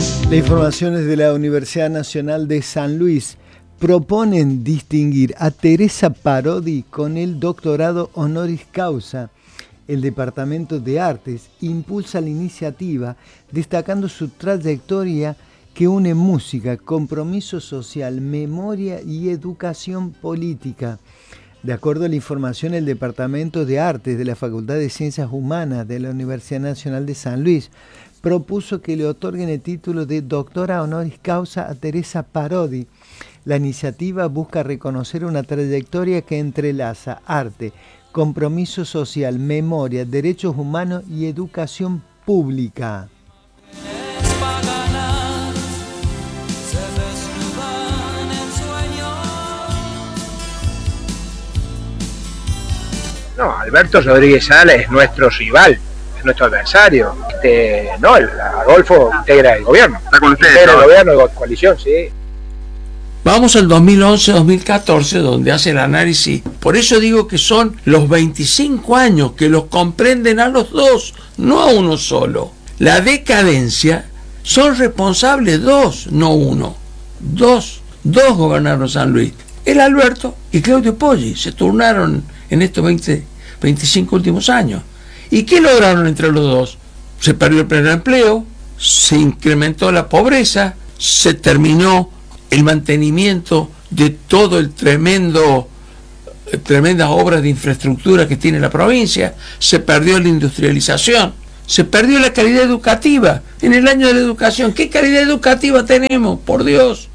La información es de la Universidad Nacional de San Luis. Proponen distinguir a Teresa Parodi con el doctorado honoris causa. El Departamento de Artes impulsa la iniciativa destacando su trayectoria que une música, compromiso social, memoria y educación política. De acuerdo a la información, el Departamento de Artes de la Facultad de Ciencias Humanas de la Universidad Nacional de San Luis propuso que le otorguen el título de doctora honoris causa a Teresa Parodi. La iniciativa busca reconocer una trayectoria que entrelaza arte, compromiso social, memoria, derechos humanos y educación pública. No, Alberto Rodríguez Sala es nuestro rival, es nuestro adversario. No, Adolfo integra el gobierno. ¿Está con ustedes? Integra el gobierno de coalición, sí. Vamos al 2011-2014, donde hace el análisis. Por eso digo que son los 25 años que los comprenden a los dos, no a uno solo. La decadencia son responsables dos, no uno. Dos gobernaron San Luis. El Alberto y Claudio Poggi se turnaron en estos 25 últimos años. ¿Y qué lograron entre los dos? Se perdió el pleno empleo, se incrementó la pobreza, se terminó el mantenimiento de todo el tremendas obras de infraestructura que tiene la provincia, se perdió la industrialización, se perdió la calidad educativa. En el año de la educación, ¿qué calidad educativa tenemos? Por Dios.